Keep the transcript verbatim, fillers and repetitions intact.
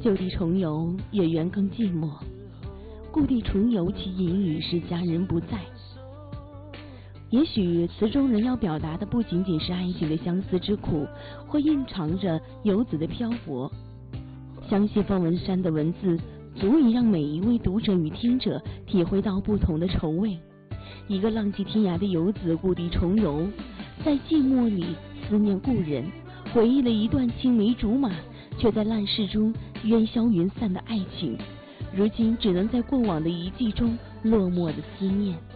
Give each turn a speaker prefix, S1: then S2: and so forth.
S1: 就地重游，也缘更寂寞。故地重游其隐语是佳人不在。也许词中人要表达的不仅仅是爱情的相思之苦，或蕴藏着游子的漂泊。相信方文山的文字足以让每一位读者与听者体会到不同的愁味。一个浪迹天涯的游子故地重游，在寂寞里思念故人，回忆了一段青梅竹马却在烂世中烟消云散的爱情，如今只能在过往的遗迹中落寞的思念。